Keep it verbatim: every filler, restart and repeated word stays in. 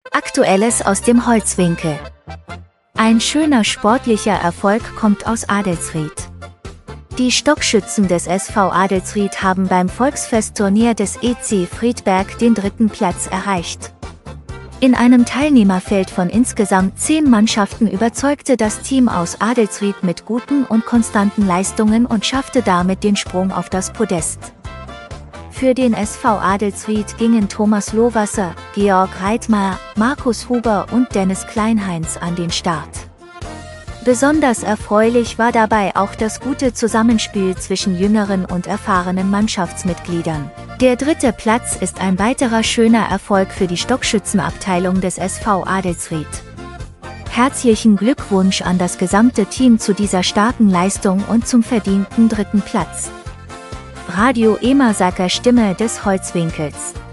Aktuelles aus dem Holzwinkel. Ein schöner sportlicher Erfolg kommt aus Adelsried. Die Stockschützen des S V Adelsried haben beim Volksfestturnier des E C Friedberg den dritten Platz erreicht. In einem Teilnehmerfeld von insgesamt zehn Mannschaften überzeugte das Team aus Adelsried mit guten und konstanten Leistungen und schaffte damit den Sprung auf das Podest. Für den S V Adelsried gingen Thomas Lohwasser, Georg Reitmar, Markus Huber und Dennis Kleinheinz an den Start. Besonders erfreulich war dabei auch das gute Zusammenspiel zwischen jüngeren und erfahrenen Mannschaftsmitgliedern. Der dritte Platz ist ein weiterer schöner Erfolg für die Stockschützenabteilung des S V Adelsried. Herzlichen Glückwunsch an das gesamte Team zu dieser starken Leistung und zum verdienten dritten Platz. Radio Emersaker Stimme des Holzwinkels.